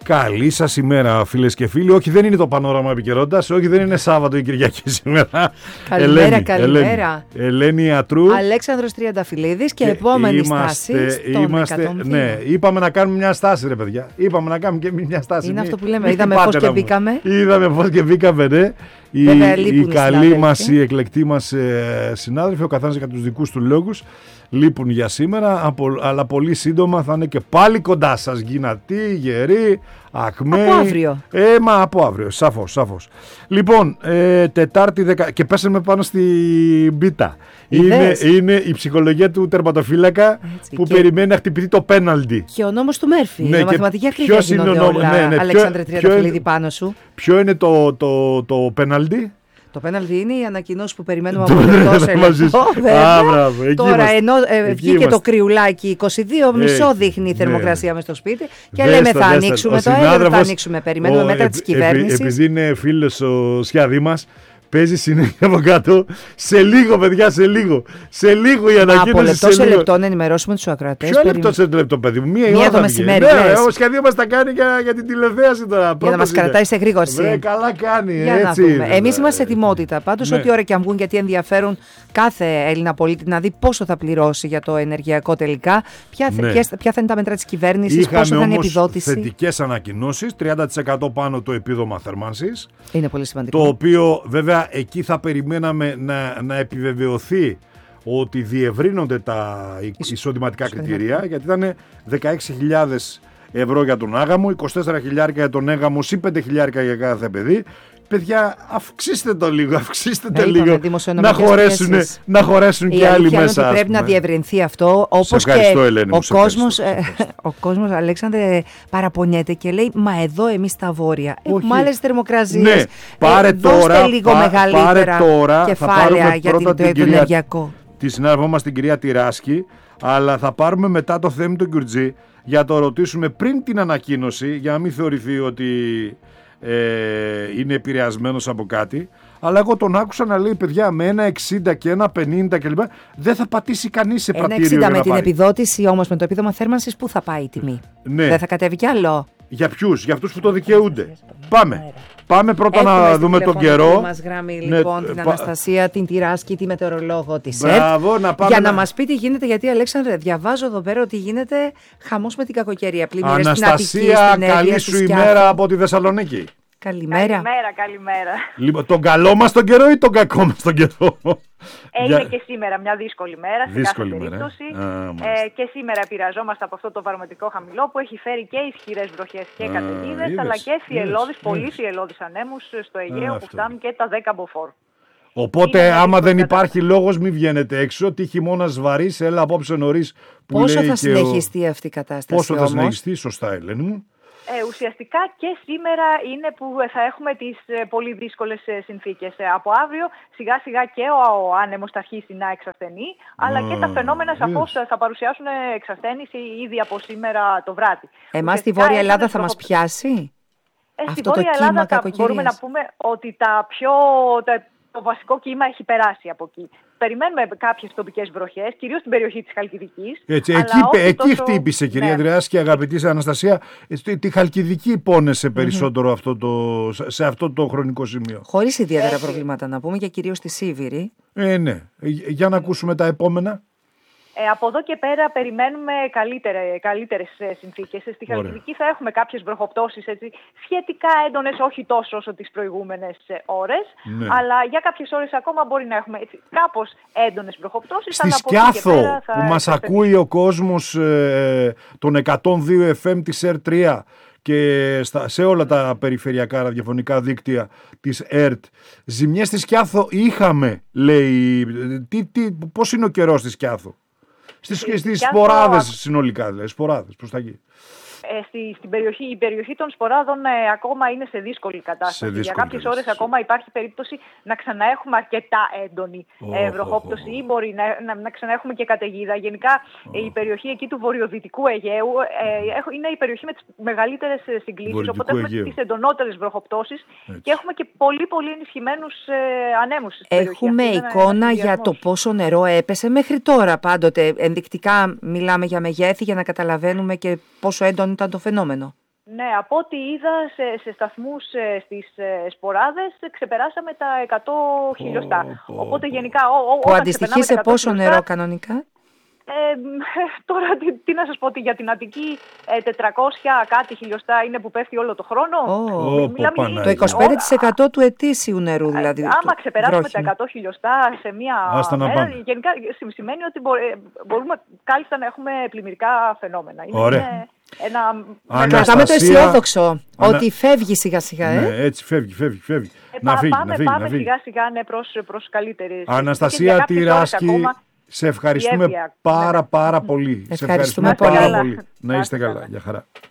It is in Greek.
Καλή σας ημέρα, φίλες και φίλοι. Όχι, δεν είναι το πανόραμα επικαιρότητας. Όχι, δεν είναι Σάββατο ή Κυριακή σήμερα. Καλημέρα, καλημέρα. Ελένη Ιατρού. Αλέξανδρος Τριανταφυλλίδης και επόμενη στάση στον 102. Ναι, είπαμε να κάνουμε μια στάση, ρε παιδιά. Είπαμε να κάνουμε και μια στάση. Είναι αυτό που λέμε. Είδαμε πώς και μπήκαμε. Είδαμε πώς και μπήκαμε, ναι. Οι καλοί μας, οι εκλεκτοί μας συνάδελφοι, ο καθένας για τους δικούς του λόγους, λείπουν για σήμερα, αλλά πολύ σύντομα θα είναι και πάλι κοντά σας. Γυνατοί, γεροί, ακμαίοι. Από αύριο. Από αύριο, σαφώς. Λοιπόν, Τετάρτη 10 και πέσαμε πάνω στην πίτα. Είναι η ψυχολογία του τερματοφύλακα που περιμένει να χτυπηθεί το πέναλτι. Και ο νόμος του Μέρφυ. Ναι, μαθηματική ακρίβεια γίνονται όλα, Αλέξανδρε Τριανταφυλλίδη, πάνω σου. Ποιο είναι το πέναλτι? Το πέναλτι είναι οι ανακοινώσεις που περιμένουμε από το έλεγχο. Τώρα ενώ βγήκε το κρυουλάκι 22, μισό δείχνει η θερμοκρασία μες στο σπίτι και λέμε θα ανοίξουμε το έλεγχο, θα ανοίξουμε, περιμένουμε μέτρα της κυβέρνησης. Επειδή είναι φίλος ο Σιάδη μας, παίζει συνέχεια από κάτω. Σε λίγο, παιδιά, σε λίγο. Σε λίγο η ανακοίνωση. Από λεπτό σε λεπτό να ενημερώσουμε τους ακροατές. Ποιο λεπτό σε λεπτό, παιδί μου? Μία το μεσημέρι. Ο Σχεδίο μας τα κάνει για την τηλεθέαση τώρα. Για να μας κρατάει σε γρήγορση. Καλά κάνει. Εμείς είμαστε σε ετοιμότητα. Πάντως, ό,τι ώρα και αν βγουν, γιατί ενδιαφέρουν κάθε Έλληνα πολίτη να δει πόσο θα πληρώσει για το ενεργειακό τελικά, ποια θα είναι τα μέτρα της κυβέρνησης, πόσο θα είναι η επιδότηση. Θετικές ανακοινώσεις, 30% πάνω το επίδομα θέρμανσης. Είναι πολύ σημαντικό. Το οποίο βέβαια εκεί θα περιμέναμε να επιβεβαιωθεί ότι διευρύνονται τα εισοδηματικά κριτήρια, γιατί ήταν 16.000 ευρώ για τον άγαμο, 24.000 για τον έγαμο, ή 5.000 για κάθε παιδί. Παιδιά, αυξήστε το λίγο, να χωρέσουν και άλλοι μέσα. Πρέπει να διευρυνθεί αυτό, όπως και ο κόσμος, Αλέξανδρε, παραπονιέται και λέει, μα εδώ εμείς στα βόρεια έχουμε άλλες θερμοκρασίες. Ναι, δώστε λίγο μεγαλύτερα κεφάλαια για το ενεργειακό. Τη συνάδελφό μας την κυρία Τυράσκη, αλλά θα πάρουμε μετά το Θέμη τον Κιουρτζή για να το ρωτήσουμε πριν την ανακοίνωση, για να μην θεωρηθεί ότι είναι επηρεασμένος από κάτι. Αλλά εγώ τον άκουσα να λέει, παιδιά, με 1,60 και 1,50 κλπ. Δεν θα πατήσει κανείς σε πρατήριο. 1,60 με την επιδότηση όμως, με το επίδομα θέρμανσης, πού θα πάει η τιμή? Ναι. Δεν θα κατέβει κι άλλο? Για ποιους? Για αυτούς που το δικαιούνται. Πάμε πρώτα να δούμε τον καιρό. Μας γράμει λοιπόν την Αναστασία, την Τυράσκη, τη μετεωρολόγο της ΕΡΤ. Για να μας πει τι γίνεται, γιατί Αλέξανδρε, διαβάζω εδώ πέρα ότι γίνεται χαμός με την κακοκαιρία. Πλημμύρες στην Αττική, στην Εύβοια, καλή σου ημέρα από τη Θεσσαλονίκη. Καλημέρα. Καλημέρα. Λοιπόν, τον καλό μας τον καιρό ή τον κακό μας τον καιρό? Είναι και σήμερα μια δύσκολη μέρα, σε κάθε περίπτωση. Και σήμερα επηρεαζόμαστε από αυτό το βαρομετρικό χαμηλό που έχει φέρει και ισχυρές βροχές και καταιγίδες, αλλά και πολύ θυελλώδεις ανέμους στο Αιγαίο που φτάνουν και τα 10 μποφόρ. Οπότε, άμα δεν υπάρχει λόγος, μην βγαίνετε έξω. Τι χειμώνας βαρύς, έλα απόψε νωρίς. Πόσο θα συνεχιστεί αυτή η κατάσταση? Πόσο θα συνεχιστεί, σωστά, Ελένη μου. Ουσιαστικά και σήμερα είναι που θα έχουμε τις πολύ δύσκολες συνθήκες. Από αύριο σιγά σιγά και ο άνεμος θα αρχίσει να εξασθενεί, αλλά και τα φαινόμενα σαφώς θα παρουσιάσουν εξασθένηση ήδη από σήμερα το βράδυ. Εμάς στη Βόρεια Ελλάδα θα μας πιάσει στη Βόρεια Ελλάδα μπορούμε να πούμε ότι το βασικό κύμα έχει περάσει από εκεί. Περιμένουμε κάποιες τοπικές βροχές, κυρίως στην περιοχή της Χαλκιδικής. Εκεί χτύπησε, κυρία Τριάσκη, αγαπητή Αναστασία. Τη Χαλκιδική πόνεσε περισσότερο σε αυτό το χρονικό σημείο. Χωρίς ιδιαίτερα προβλήματα να πούμε, και κυρίως στη Σίβηρη. Ναι. Για να ακούσουμε τα επόμενα. Από εδώ και πέρα περιμένουμε καλύτερες συνθήκες. Στη Χαλκιδική θα έχουμε κάποιες βροχοπτώσεις σχετικά έντονες, όχι τόσο όσο τις προηγούμενες ώρες, αλλά για κάποιες ώρες ακόμα μπορεί να έχουμε κάπως έντονες βροχοπτώσεις. Στη Σκιάθο, που μας ακούει ο κόσμος των 102 FM της ΕΡΤ3 και σε όλα τα περιφερειακά ραδιοφωνικά δίκτυα της ΕΡΤ, ζημιές στη Σκιάθο είχαμε, λέει. Πώς είναι ο καιρός στη Σκιάθο? Στις σποράδες συνολικά, δηλαδή, σποράδες προς τα εκεί. Η περιοχή των σποράδων ακόμα είναι σε δύσκολη κατάσταση. Για κάποιες ώρες ακόμα υπάρχει περίπτωση να ξαναέχουμε αρκετά έντονη βροχόπτωση ή μπορεί να ξαναέχουμε και καταιγίδα. Γενικά η περιοχή εκεί του βορειοδυτικού Αιγαίου είναι η περιοχή με τις μεγαλύτερες συγκλήσεις, οπότε έχουμε τις εντονότερες βροχοπτώσεις και έχουμε και πολύ πολύ ενισχυμένους ανέμους στην περιοχή. Έχουμε εικόνα για το πόσο νερό έπεσε μέχρι τώρα πάντοτε. Ενδεικτικά μιλάμε για μεγέθη για να καταλαβαίνουμε και πόσο έντονο ήταν το φαινόμενο. Ναι, από ό,τι είδα σε σταθμούς στις σποράδες ξεπεράσαμε τα 100 χιλιοστά. Οπότε γενικά που αντιστοιχεί σε πόσο νερό κανονικά? Τώρα τι να σας πω, ότι για την Αττική 400 κάτι χιλιοστά είναι που πέφτει όλο το χρόνο. Το 25% του ετήσιου νερού δηλαδή. Άμα ξεπεράσουμε τα 100 χιλιοστά σε μία μέρα, γενικά σημαίνει ότι μπορούμε κάλλιστα να έχουμε πλημμυρικά φαινόμενα. Ωραία. Να κρατάμε το αισιόδοξο ότι φεύγει σιγά σιγά. Ναι, έτσι φεύγει. Πάμε σιγά σιγά προς καλύτερες. Αναστασία Τυράσκη, σε ευχαριστούμε πάρα πολύ. Ευχαριστούμε πάρα πολύ. Να είστε καλά. Γεια χαρά.